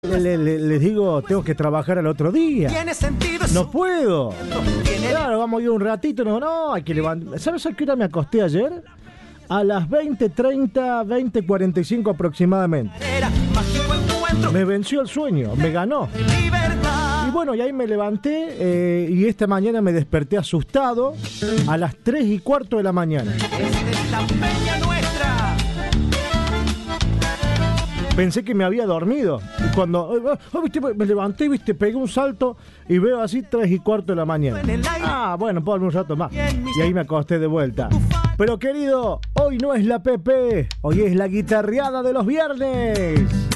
Les digo, tengo que trabajar al otro día. Tiene sentido. No puedo. Claro, vamos a ir un ratito. No, hay que levantar. ¿Sabes a qué hora me acosté ayer? A las 20:30, 20:45 aproximadamente. Me venció el sueño, me ganó. Y bueno, y ahí me levanté y esta mañana me desperté asustado a las 3:15 de la mañana. Pensé que me había dormido. Y cuando ¿viste? Me levanté, ¿viste? Pegué un salto y veo así 3:15 de la mañana. Ah, bueno, puedo dormir un rato más. Y ahí me acosté de vuelta. Pero querido, hoy no es la PP, hoy es la guitarreada de los viernes.